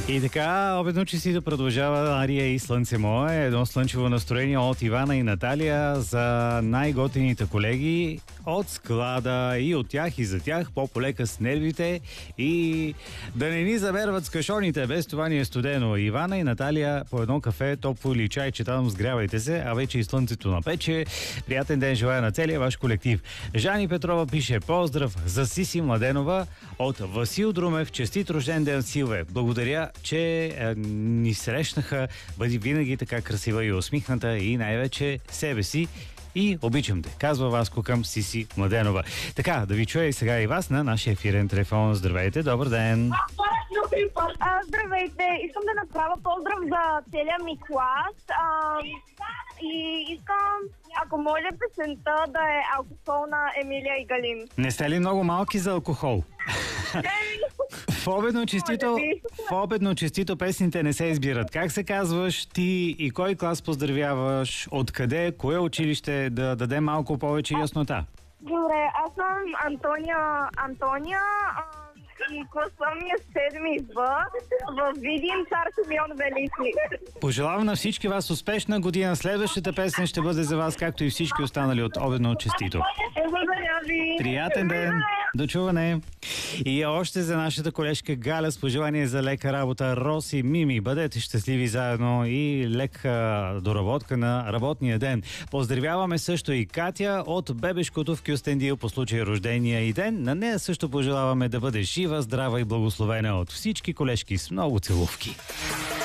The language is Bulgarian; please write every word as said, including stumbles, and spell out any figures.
И така, обедно честито продължава Ария и Слънце мое. Едно слънчево настроение от Ивана и Наталия за най-готините колеги от склада и от тях и за тях. По-полека с нервите и да не ни замерват с кашоните. Без това ни е студено. Ивана и Наталия по едно кафе, топло или чай, че там сгрявайте се, а вече и слънцето напече. Приятен ден желая на целия ваш колектив. Жани Петрова пише: поздрав за Сиси Младенова от Васил Друмев. Честит рожден ден, Силве. Благодаря, че е, ни срещнаха. Бъди винаги така красива и усмихната и най-вече себе си. И обичам те, казва Васко към Сиси Младенова. Така, да ви чуя и сега и вас на нашия ефирен телефон. Здравейте, добър ден! А, здравейте! Искам да направя поздрав за целия ми клас. А, и искам, ако може, песента да е алкохол на Емилия и Галим. Не сте ли много малки за алкохол? В обедно честито, в обедно честито песните не се избират. Как се казваш ти и кой клас поздравяваш? Откъде? Кое училище? Да даде малко повече яснота. Добре, аз съм Антония Антония а, и класа ми е седми Б в Видин, цар Симеон Велики. Пожелавам на всички вас успешна година. Следващата песен ще бъде за вас, както и всички останали от обедно честито. Благодаря ви! Приятен ден! До чуване! И още за нашата колежка Галя с пожелание за лека работа. Роси, Мими, бъдете щастливи заедно и лека доработка на работния ден. Поздравяваме също и Катя от бебешкото в Кюстендил по случай рождения и ден. На нея също пожелаваме да бъде жива, здрава и благословена от всички колежки с много целувки.